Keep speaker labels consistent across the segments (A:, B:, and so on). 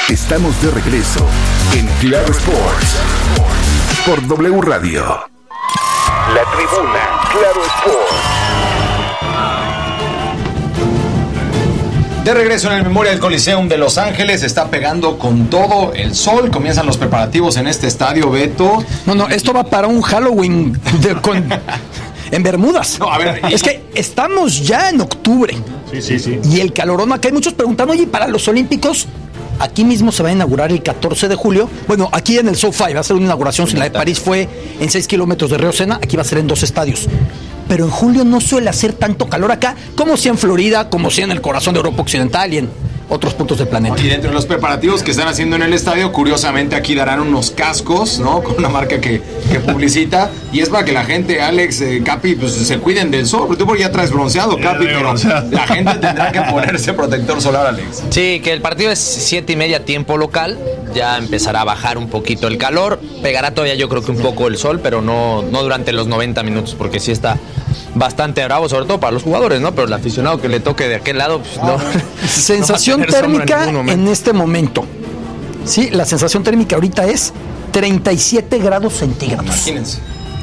A: Estamos de regreso en Claro Sports por W Radio. La tribuna, Claro Sports.
B: De regreso en el Memorial Coliseum de Los Ángeles, está pegando con todo el sol. Comienzan los preparativos en este estadio, Beto.
C: No, esto va para un Halloween en Bermudas.
B: No, a ver,
C: es que estamos ya en octubre.
D: Sí.
C: Y el calorón, acá hay muchos preguntando, oye, para los Olímpicos, aquí mismo se va a inaugurar el 14 de julio. Bueno, aquí en el SoFi va a ser una inauguración. Si la de París fue en 6 kilómetros de Río Sena, aquí va a ser en 2 estadios. Pero en julio no suele hacer tanto calor acá, como si en Florida, como si en el corazón de Europa Occidental y en otros puntos del planeta.
B: Y dentro de los preparativos que están haciendo en el estadio, curiosamente aquí darán unos cascos, ¿no? Con una marca que publicita. Y es para que la gente, Alex, Capi, pues se cuiden del sol. Porque tú porque ya traes bronceado, Capi, pero la gente tendrá que ponerse protector solar, Alex.
E: Sí, que el partido es 7:30 tiempo local. Ya empezará a bajar un poquito el calor. Pegará todavía yo creo que un poco el sol, pero no durante los 90 minutos, porque sí está bastante bravo, sobre todo para los jugadores, ¿no? Pero el aficionado que le toque de aquel lado, pues no.
C: Sensación térmica en este momento. Sí, la sensación térmica ahorita es 37 grados centígrados.
B: Imagínense.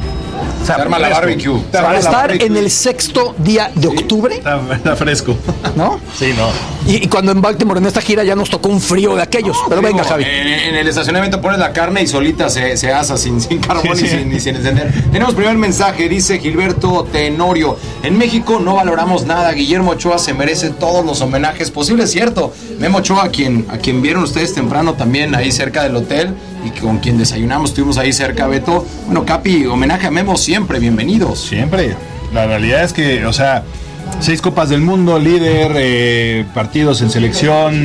C: O sea,
B: se arma la barbecue.
C: Para estar en el 6º día de octubre.
D: Está fresco.
C: ¿No?
D: Sí, no.
C: Y cuando en Baltimore en esta gira ya nos tocó un frío de aquellos. Pero
B: digo,
C: venga, Javi.
B: En el estacionamiento pones la carne y solita se asa sin carbón
D: Sí.
B: y sin encender. Tenemos primer mensaje, dice Gilberto Tenorio. En México no valoramos nada. Guillermo Ochoa se merece todos los homenajes posibles, cierto. Memo Ochoa, a quien vieron ustedes temprano también ahí cerca del hotel y con quien desayunamos, estuvimos ahí cerca, Beto. Bueno, Capi, homenaje a Memo siempre, bienvenidos.
D: Siempre. La realidad es que, 6 Copas del Mundo, líder, partidos en selección,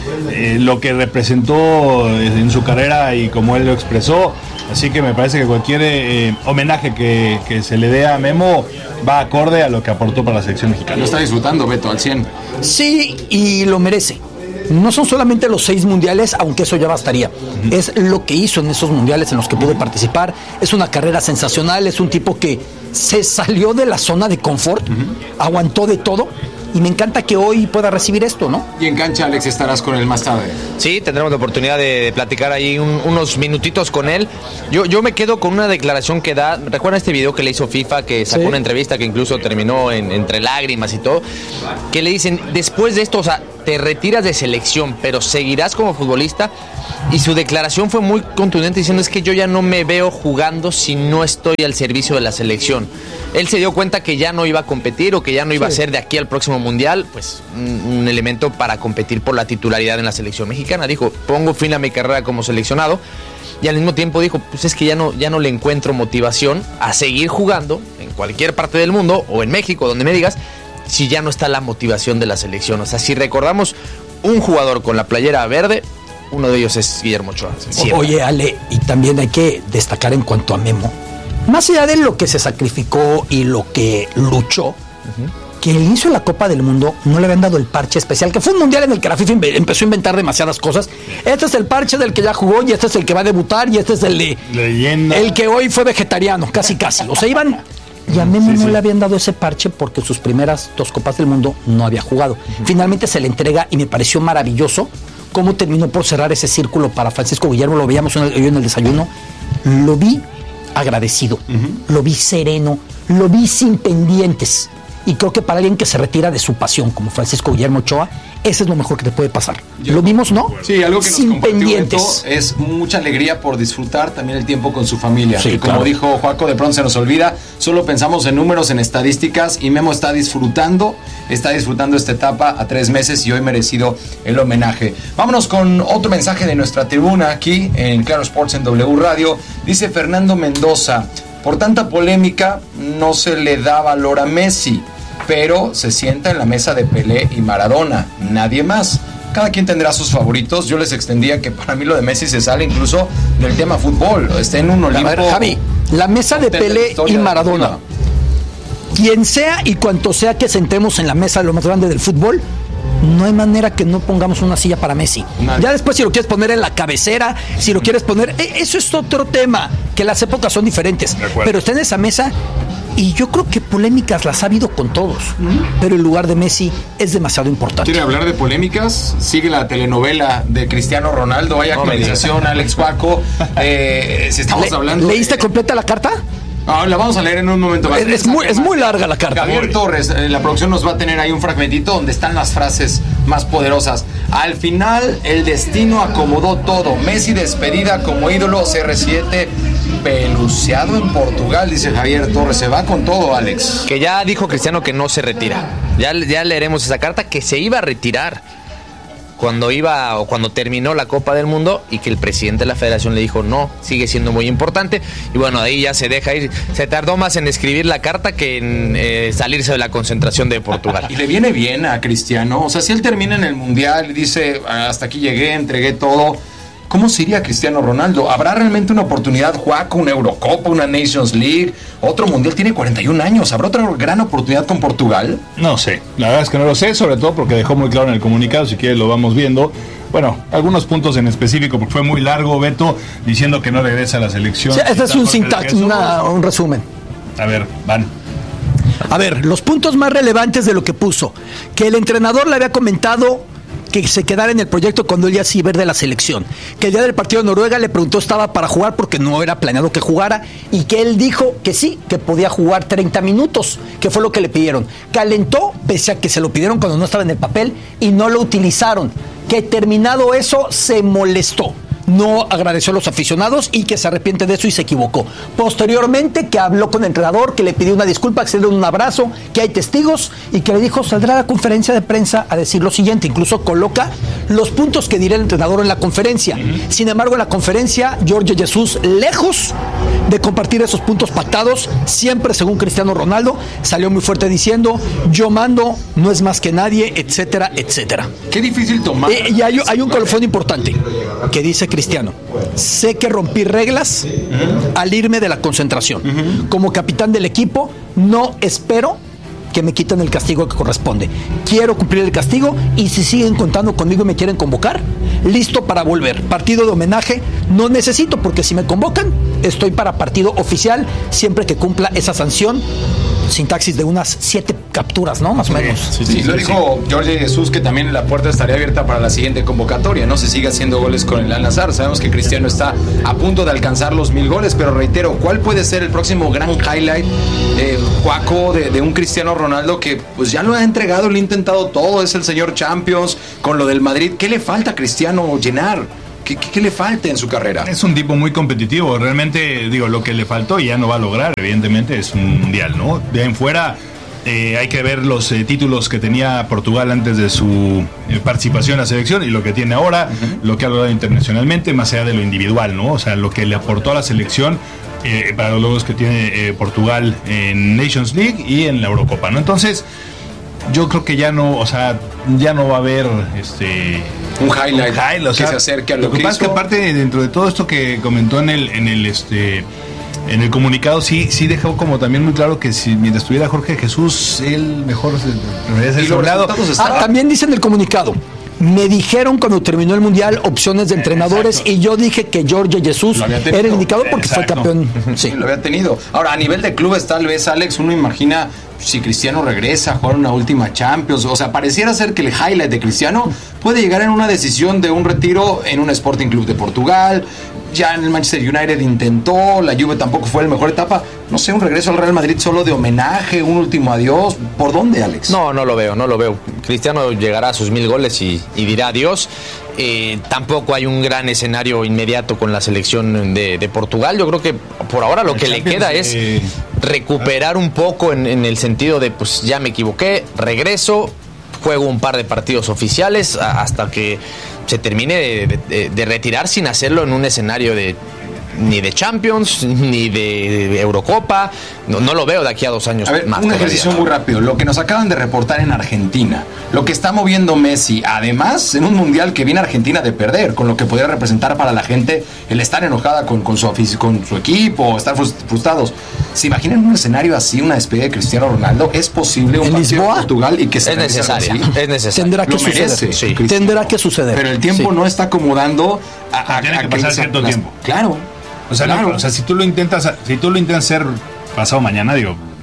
D: lo que representó en su carrera y como él lo expresó. Así que me parece que cualquier homenaje que se le dé a Memo va acorde a lo que aportó para la selección mexicana.
B: Lo está disfrutando, Beto, al 100.
C: Sí, y lo merece. No son solamente los 6 mundiales, aunque eso ya bastaría. Es lo que hizo en esos mundiales en los que pude participar. Es una carrera sensacional, es un tipo que se salió de la zona de confort, aguantó de todo. Y me encanta que hoy pueda recibir esto, ¿no?
B: Y en cancha, Alex, estarás con él más tarde.
E: Sí, tendremos la oportunidad de platicar ahí unos minutitos con él. Yo me quedo con una declaración que da. ¿Recuerdan este video que le hizo FIFA? Que sacó una entrevista que incluso terminó entre lágrimas y todo. Que le dicen, después de esto, te retiras de selección, pero seguirás como futbolista. Y su declaración fue muy contundente diciendo, es que yo ya no me veo jugando si no estoy al servicio de la selección. Él se dio cuenta que ya no iba a competir o que ya no iba a ser de aquí al próximo mundial, pues un elemento para competir por la titularidad en la selección mexicana. Dijo, pongo fin a mi carrera como seleccionado. Y al mismo tiempo dijo, pues es que ya no le encuentro motivación a seguir jugando en cualquier parte del mundo o en México, donde me digas, si ya no está la motivación de la selección. O sea, si recordamos un jugador con la playera verde, uno de ellos es Guillermo Ochoa.
C: Oye, Ale, y también hay que destacar en cuanto a Memo, más allá de lo que se sacrificó y lo que luchó, que al inicio de la Copa del Mundo no le habían dado el parche especial, que fue un mundial en el que la FIFA empezó a inventar demasiadas cosas. Este es el parche del que ya jugó, y este es el que va a debutar, y este es el de
D: leyenda,
C: el que hoy fue vegetariano, casi. O sea, iban... Y a Memo no le habían dado ese parche porque sus primeras 2 Copas del Mundo no había jugado. Finalmente se le entrega y me pareció maravilloso cómo terminó por cerrar ese círculo para Francisco Guillermo. Lo veíamos hoy en el desayuno. Lo vi agradecido, lo vi sereno, lo vi sin pendientes. Y creo que para alguien que se retira de su pasión, como Francisco Guillermo Ochoa, eso es lo mejor que te puede pasar. ¿Lo vimos, no?
B: Sí, algo que
C: sin
B: nos compartió
C: pendientes.
B: Beto, es mucha alegría por disfrutar también el tiempo con su familia.
C: Sí,
B: y como dijo Joaco, de pronto se nos olvida, solo pensamos en números, en estadísticas, y Memo está disfrutando esta etapa a 3 meses y hoy merecido el homenaje. Vámonos con otro mensaje de nuestra tribuna aquí en Claro Sports en W Radio. Dice Fernando Mendoza, por tanta polémica no se le da valor a Messi, pero se sienta en la mesa de Pelé y Maradona, nadie más. Cada quien tendrá sus favoritos. Yo les extendía que para mí lo de Messi se sale incluso del tema fútbol. Está en un Olimpo.
C: A ver, Javi, la mesa de Pelé y Maradona, quien sea y cuanto sea que sentemos en la mesa de lo más grande del fútbol, no hay manera que no pongamos una silla para Messi. Nadie. Ya después, si lo quieres poner en la cabecera, si lo quieres poner, eso es otro tema, que las épocas son diferentes, pero está en esa mesa Y yo creo que polémicas las ha habido con todos, pero el lugar de Messi es demasiado importante.
B: ¿Quiere hablar de polémicas? Sigue la telenovela de Cristiano Ronaldo. Hay actualización, Alex Cuaco. Si estamos hablando...
C: ¿Leíste completa la carta?
B: La vamos a leer en un momento más.
C: Es muy larga la carta.
B: Javier Torres, la producción nos va a tener ahí un fragmentito donde están las frases más poderosas. Al final, el destino acomodó todo. Messi despedida como ídolo, CR7 peluceado en Portugal, dice Javier Torres. Se va con todo, Alex.
E: Que ya dijo Cristiano que no se retira. Ya leeremos esa carta, que se iba a retirar cuando terminó la Copa del Mundo, y que el presidente de la federación le dijo no, sigue siendo muy importante. Y bueno, ahí ya se deja ir. Se tardó más en escribir la carta que en salirse de la concentración de Portugal.
B: Y le viene bien a Cristiano. O sea, si él termina en el Mundial y dice hasta aquí llegué, entregué todo, ¿cómo sería Cristiano Ronaldo? ¿Habrá realmente una oportunidad, Juaco, una Eurocopa, una Nations League, otro Mundial? Tiene 41 años. ¿Habrá otra gran oportunidad con Portugal?
D: No sé, la verdad es que no lo sé, sobre todo porque dejó muy claro en el comunicado, si quieres lo vamos viendo. Bueno, algunos puntos en específico, porque fue muy largo, Beto, diciendo que no regresa a la selección.
C: Sí, este es un sintax, un resumen.
D: A ver, van.
C: A ver, los puntos más relevantes de lo que puso. Que el entrenador le había comentado que se quedara en el proyecto cuando él ya se iba a ir de la selección, que el día del partido de Noruega le preguntó estaba para jugar porque no era planeado que jugara, y que él dijo que sí, que podía jugar 30 minutos, que fue lo que le pidieron. Calentó, pese a que se lo pidieron cuando no estaba en el papel y no lo utilizaron, que terminado eso se molestó, no agradeció a los aficionados y que se arrepiente de eso y se equivocó. Posteriormente, que habló con el entrenador, que le pidió una disculpa, que se le dio un abrazo, que hay testigos, y que le dijo saldrá a la conferencia de prensa a decir lo siguiente. Incluso coloca los puntos que dirá el entrenador en la conferencia. Sin embargo, en la conferencia, Jorge Jesús, lejos de compartir esos puntos pactados, siempre según Cristiano Ronaldo, salió muy fuerte diciendo yo mando, no es más que nadie, etcétera, etcétera.
B: Qué difícil tomar.
C: Y hay un colofón importante que dice Cristiano: sé que rompí reglas al irme de la concentración. Como capitán del equipo, no espero que me quiten el castigo que corresponde. Quiero cumplir el castigo y si siguen contando conmigo y me quieren convocar, listo para volver. Partido de homenaje no necesito, porque si me convocan, estoy para partido oficial siempre que cumpla esa sanción. Sintaxis de unas 7 capturas, ¿no? Más o menos.
B: Sí, lo dijo Jorge Jesús, que también la puerta estaría abierta para la siguiente convocatoria, ¿no? Se sigue haciendo goles con el Al-Nassr. Sabemos que Cristiano está a punto de alcanzar los 1000 goles, pero reitero, ¿cuál puede ser el próximo gran highlight, Juaco, de un Cristiano Ronaldo que pues ya lo ha entregado, lo ha intentado todo, es el señor Champions, con lo del Madrid? ¿Qué le falta a Cristiano llenar? ¿Qué le falta en su carrera?
D: Es un tipo muy competitivo, realmente, digo, lo que le faltó y ya no va a lograr, evidentemente, es un mundial, ¿no? De ahí en fuera hay que ver los títulos que tenía Portugal antes de su participación en la selección y lo que tiene ahora, lo que ha logrado internacionalmente, más allá de lo individual, ¿no? O sea, lo que le aportó a la selección para los logros que tiene Portugal en Nations League y en la Eurocopa, ¿no? Entonces, yo creo que ya no va a haber
B: un highlight
D: o sea,
B: que se acerque a lo que
D: pasa es que aparte, dentro de todo esto que comentó en el comunicado, sí dejó como también muy claro que si mientras estuviera Jorge Jesús, él mejor debería ser su lado.
C: También dice en el comunicado: me dijeron cuando terminó el Mundial opciones de entrenadores. Exacto. Y yo dije que Jorge Jesús era el indicado porque fue campeón.
B: Sí, lo había tenido. Ahora, a nivel de clubes, tal vez, Alex, uno imagina si Cristiano regresa a jugar una última Champions. O sea, pareciera ser que el highlight de Cristiano puede llegar en una decisión de un retiro en un Sporting Club de Portugal. Ya en el Manchester United intentó, la Juve tampoco fue la mejor etapa. No sé, un regreso al Real Madrid solo de homenaje, un último adiós. ¿Por dónde, Alex?
E: No lo veo. Cristiano llegará a sus 1000 goles y dirá adiós. Tampoco hay un gran escenario inmediato con la selección de Portugal. Yo creo que por ahora lo que le queda es recuperar un poco en el sentido de pues ya me equivoqué, regreso, juego un par de partidos oficiales hasta que se termine de retirar, sin hacerlo en un escenario ni de Champions, ni de Eurocopa. No lo veo de aquí a 2 años.
B: A ver, un ejercicio muy rápido. Lo que nos acaban de reportar en Argentina, lo que está moviendo Messi, además, en un mundial que viene Argentina de perder, con lo que podría representar para la gente el estar enojada con su equipo, estar frustrados. ¿Se imaginan un escenario así, una despedida de Cristiano Ronaldo? ¿Es posible un partido de Portugal y que se
E: necesaria? Es necesario.
C: Tendrá que suceder.
B: Sí.
C: Tendrá que suceder.
B: Pero el tiempo no está acomodando a
D: tiene que pasar cierto tiempo.
B: Claro.
D: O sea, claro. No, o sea, si tú lo intentas hacer pasado mañana, digo,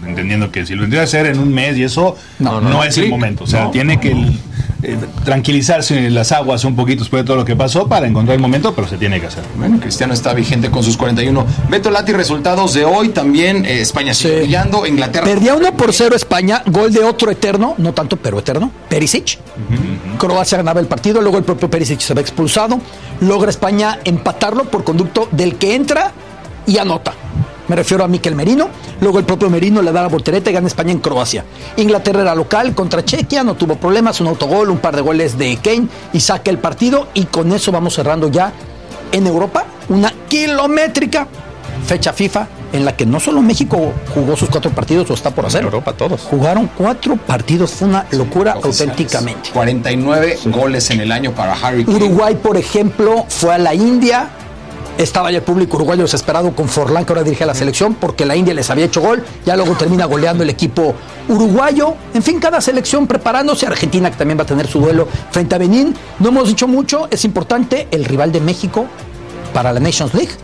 D: entendiendo que si lo tendría que hacer en un mes y eso no es el momento. O sea, tiene que tranquilizarse en las aguas un poquito después de todo lo que pasó para encontrar el momento, pero se tiene que hacer.
B: Bueno, Cristiano está vigente con sus 41. Beto Lati, resultados de hoy también. España sigue brillando, Inglaterra.
C: Perdía 1-0 España, gol de otro eterno, no tanto, pero eterno, Perisic. Croacia ganaba el partido, luego el propio Perisic se ve expulsado. Logra España empatarlo por conducto del que entra y anota. Me refiero a Mikel Merino. Luego el propio Merino le da la voltereta y gana España en Croacia. Inglaterra era local contra Chequia, no tuvo problemas, un autogol, un par de goles de Kane y saca el partido. Y con eso vamos cerrando ya en Europa una kilométrica fecha FIFA en la que no solo México jugó sus 4 partidos, o está por hacer.
E: Europa todos.
C: Jugaron 4 partidos, fue una locura auténticamente.
B: 49 goles en el año para Harry Kane.
C: Uruguay, por ejemplo, fue a la India. Estaba ya el público uruguayo desesperado con Forlán, que ahora dirige la selección, porque la India les había hecho gol. Ya luego termina goleando el equipo uruguayo. En fin, cada selección preparándose. Argentina, que también va a tener su duelo frente a Benín. No hemos dicho mucho, es importante. El rival de México para la Nations League.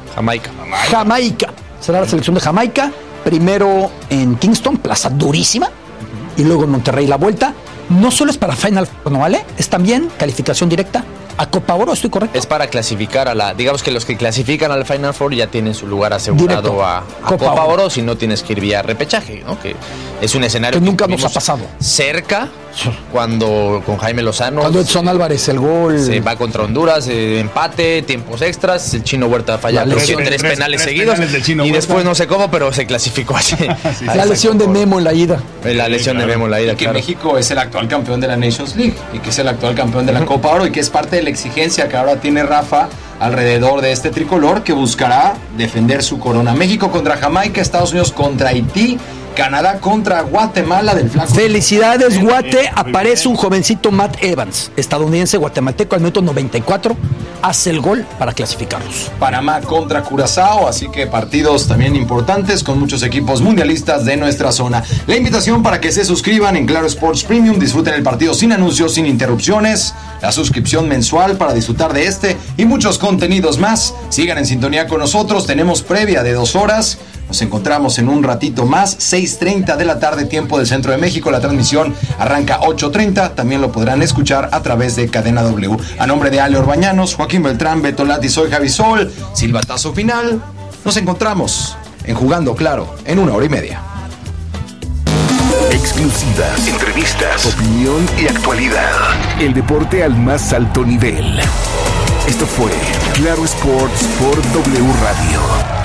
C: Jamaica. Será la selección de Jamaica. Primero en Kingston, plaza durísima. Y luego en Monterrey la vuelta. No solo es para Final Four, ¿no vale? Es también calificación directa a Copa Oro, ¿estoy correcto?
E: Es para clasificar digamos que los que clasifican al Final Four ya tienen su lugar asegurado
C: directo
E: a Copa Oro, si no tienes que ir vía repechaje, ¿no? Que es un escenario
C: que nunca nos ha pasado.
E: Cerca, cuando con Jaime Lozano.
C: Cuando Edson Álvarez, el gol.
E: Se va contra Honduras, empate, tiempos extras, el Chino Huerta falla tres penales seguidos. Y después no sé cómo, pero se clasificó así.
C: La lesión de Memo en la ida.
E: La lesión de Memo en la ida,
B: que México es el actual campeón de la Nations League y que es el actual campeón de la Copa Oro y que es parte de la exigencia que ahora tiene Rafa alrededor de este tricolor que buscará defender su corona. México contra Jamaica, Estados Unidos contra Haití, Canadá contra Guatemala del flaco.
C: Felicidades, Guate. Aparece un jovencito Matt Evans, estadounidense guatemalteco, al minuto 94 hace el gol para clasificarlos.
B: Panamá contra Curazao, así que partidos también importantes con muchos equipos mundialistas de nuestra zona. La invitación para que se suscriban en Claro Sports Premium, disfruten el partido sin anuncios, sin interrupciones, la suscripción mensual para disfrutar de este y muchos contenidos más. Sigan en sintonía con nosotros, tenemos previa de 2 horas. Nos encontramos en un ratito más, 6:30 de la tarde, tiempo del Centro de México. La transmisión arranca 8:30. También lo podrán escuchar a través de Cadena W. A nombre de Ale Orbañanos, Joaquín Beltrán, Beto Lati, soy Javi Sol. Silbatazo final. Nos encontramos en Jugando Claro en 1 hora y media.
A: Exclusivas, entrevistas, opinión y actualidad. El deporte al más alto nivel. Esto fue Claro Sports por W Radio.